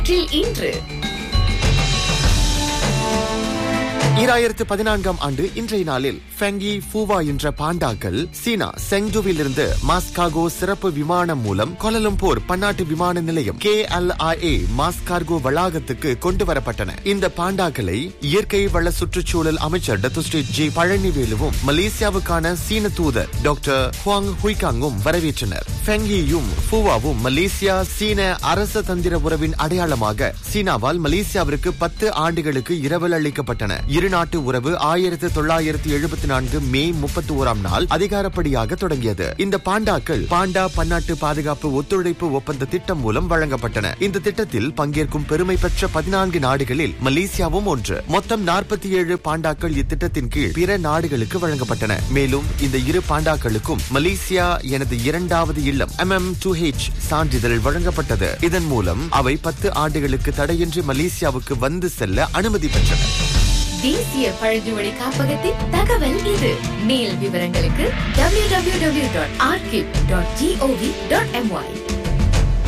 வரலாற்றில் இன்று 2014 ஆண்டு இன்றைய நாளில் ஃபெங்கி ஃபூவா என்ற பாண்டாக்கள் சீனா செங்டுவில் இருந்து மாஸ்காகோ சிறப்பு விமானம் மூலம் கோலலம்பூர் பன்னாட்டு விமான நிலையம் KLIA மாஸ்கார்கோ வளாகத்துக்கு கொண்டு வரப்பட்டன. இந்த பாண்டாக்களை இயற்கை வள சுற்றுச்சூழல் அமைச்சர் டத்துஸ்ரீ ஜி பழனிவேலுவும் மலேசியாவுக்கான சீன தூதர் டாக்டர் ஹுவாங் ஹுய்காங்கும் வரவேற்றனர். ஃபெங்கியும் ஃபூவாவும் மலேசியா சீன அரச தந்திர உறவின் அடையாளமாக சீனாவால் மலேசியாவிற்கு 10 ஆண்டுகளுக்கு இரவல் அளிக்கப்பட்டன. இரு நாட்டு உறவு 1974 மே 31ஆம் நாள் அதிகாரப்படியாக தொடங்கியது. இந்த பாண்டாக்கள் பாண்டா பன்னாட்டு பாதுகாப்பு ஒத்துழைப்பு ஒப்பந்த திட்டம் மூலம் வழங்கப்பட்டன. இந்த திட்டத்தில் பங்கேற்கும் பெருமை பெற்ற 14 நாடுகளில் மலேசியாவும் ஒன்று. மொத்தம் 47 பாண்டாக்கள் இத்திட்டத்தின் கீழ் பிற நாடுகளுக்கு வழங்கப்பட்டன. மேலும் இந்த இரு பாண்டாக்களுக்கும் மலேசியா எனது இரண்டாவது இல்லம் MM2H சான்றிதழ் வழங்கப்பட்டது. இதன் மூலம் அவை 10 ஆண்டுகளுக்கு தடையின்றி மலேசியாவுக்கு வந்து செல்ல அனுமதி பெற்றன. தேசிய பழங்குடி காப்பகத்தின் தகவல் இது. மேல் விவரங்களுக்கு www.archive.gov.my